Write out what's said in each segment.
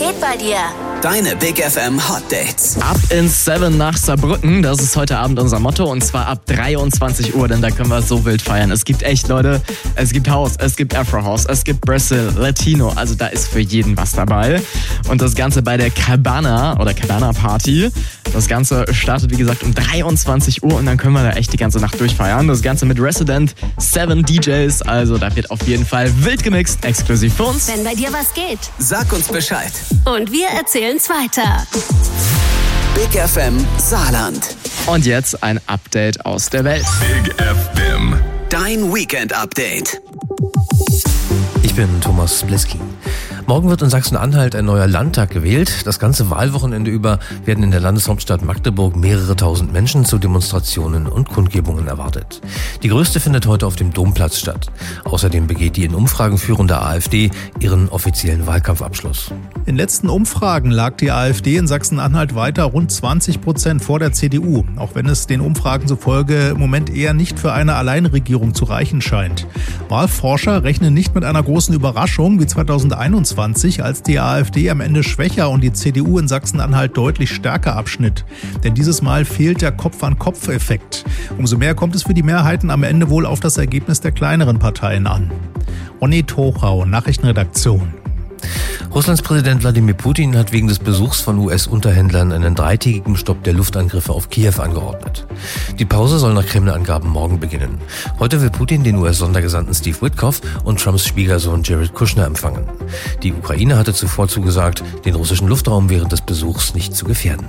geht bei dir? Deine Big FM Hot Dates. Ab ins 7 nach Saarbrücken, das ist heute Abend unser Motto, und zwar ab 23 Uhr, denn da können wir so wild feiern. Es gibt echt, Leute, es gibt House, es gibt Afro House, es gibt Brazil, Latino, also da ist für jeden was dabei. Und das Ganze bei der Cabana oder Cabana Party. Das Ganze startet, wie gesagt, um 23 Uhr und dann können wir da echt die ganze Nacht durchfeiern. Das Ganze mit Resident 7 DJs, also da wird auf jeden Fall wild gemixt, exklusiv für uns. Wenn bei dir was geht. Sag uns Bescheid. Und wir erzählen's weiter. Big FM Saarland. Und jetzt ein Update aus der Welt. Big FM. Dein Weekend-Update. Ich bin Thomas Bliski. Morgen wird in Sachsen-Anhalt ein neuer Landtag gewählt. Das ganze Wahlwochenende über werden in der Landeshauptstadt Magdeburg mehrere tausend Menschen zu Demonstrationen und Kundgebungen erwartet. Die größte findet heute auf dem Domplatz statt. Außerdem begeht die in Umfragen führende AfD ihren offiziellen Wahlkampfabschluss. In letzten Umfragen lag die AfD in Sachsen-Anhalt weiter rund 20% vor der CDU, auch wenn es den Umfragen zufolge im Moment eher nicht für eine Alleinregierung zu reichen scheint. Wahlforscher rechnen nicht mit einer großen Überraschung wie 2021, als die AfD am Ende schwächer und die CDU in Sachsen-Anhalt deutlich stärker abschnitt. Denn dieses Mal fehlt der Kopf-an-Kopf-Effekt. Umso mehr kommt es für die Mehrheiten am Ende wohl auf das Ergebnis der kleineren Parteien an. Onni Tochau, Nachrichtenredaktion. Russlands Präsident Wladimir Putin hat wegen des Besuchs von US-Unterhändlern einen dreitägigen Stopp der Luftangriffe auf Kiew angeordnet. Die Pause soll nach Kreml-Angaben morgen beginnen. Heute will Putin den US-Sondergesandten Steve Witkoff und Trumps Schwiegersohn Jared Kushner empfangen. Die Ukraine hatte zuvor zugesagt, den russischen Luftraum während des Besuchs nicht zu gefährden.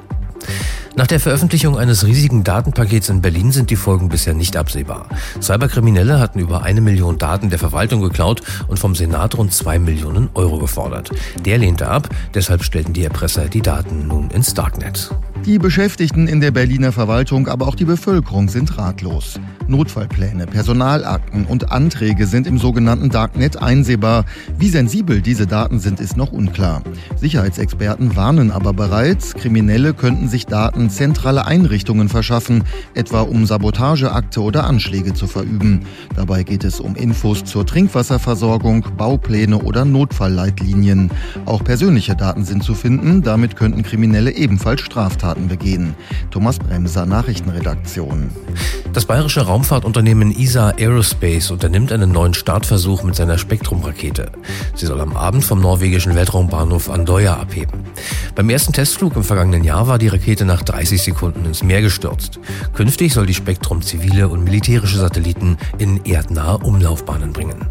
Nach der Veröffentlichung eines riesigen Datenpakets in Berlin sind die Folgen bisher nicht absehbar. Cyberkriminelle hatten über 1 Million Daten der Verwaltung geklaut und vom Senat rund 2 Millionen Euro gefordert. Der lehnte ab, deshalb stellten die Erpresser die Daten nun ins Darknet. Die Beschäftigten in der Berliner Verwaltung, aber auch die Bevölkerung sind ratlos. Notfallpläne, Personalakten und Anträge sind im sogenannten Darknet einsehbar. Wie sensibel diese Daten sind, ist noch unklar. Sicherheitsexperten warnen aber bereits, Kriminelle könnten sich Daten zentraler Einrichtungen verschaffen, etwa um Sabotageakte oder Anschläge zu verüben. Dabei geht es um Infos zur Trinkwasserversorgung, Baupläne oder Notfallleitlinien. Auch persönliche Daten sind zu finden, damit könnten Kriminelle ebenfalls Straftaten begehen. Thomas Bremser, Nachrichtenredaktion. Das bayerische Raumfahrtunternehmen ESA Aerospace unternimmt einen neuen Startversuch mit seiner Spektrum-Rakete. Sie soll am Abend vom norwegischen Weltraumbahnhof Andøya abheben. Beim ersten Testflug im vergangenen Jahr war die Rakete nach 30 Sekunden ins Meer gestürzt. Künftig soll die Spektrum zivile und militärische Satelliten in erdnahe Umlaufbahnen bringen.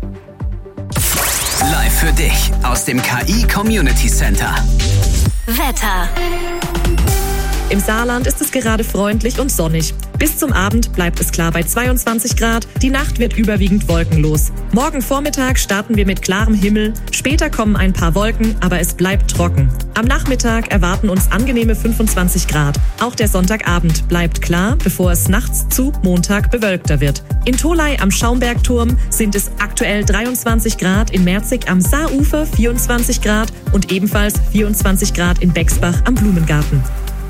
Live für dich aus dem KI Community Center. Wetter. Im Saarland ist es gerade freundlich und sonnig. Bis zum Abend bleibt es klar bei 22 Grad. Die Nacht wird überwiegend wolkenlos. Morgen Vormittag starten wir mit klarem Himmel. Später kommen ein paar Wolken, aber es bleibt trocken. Am Nachmittag erwarten uns angenehme 25 Grad. Auch der Sonntagabend bleibt klar, bevor es nachts zu Montag bewölkter wird. In Tholey am Schaumbergturm sind es aktuell 23 Grad, in Merzig am Saarufer 24 Grad und ebenfalls 24 Grad in Bexbach am Blumengarten.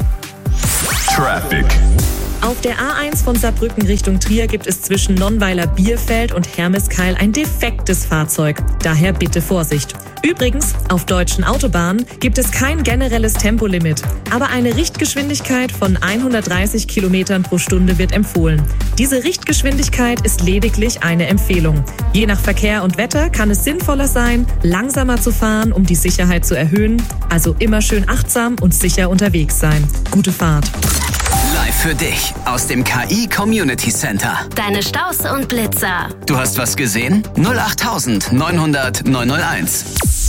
Traffic. Auf der A1 von Saarbrücken Richtung Trier gibt es zwischen Nonnweiler-Bierfeld und Hermeskeil ein defektes Fahrzeug. Daher bitte Vorsicht. Übrigens, auf deutschen Autobahnen gibt es kein generelles Tempolimit, aber eine Richtgeschwindigkeit von 130 Kilometern pro Stunde wird empfohlen. Diese Richtgeschwindigkeit ist lediglich eine Empfehlung. Je nach Verkehr und Wetter kann es sinnvoller sein, langsamer zu fahren, um die Sicherheit zu erhöhen. Also immer schön achtsam und sicher unterwegs sein. Gute Fahrt. Live für dich aus dem KI Community Center. Deine Staus und Blitzer. Du hast was gesehen? 08900 901.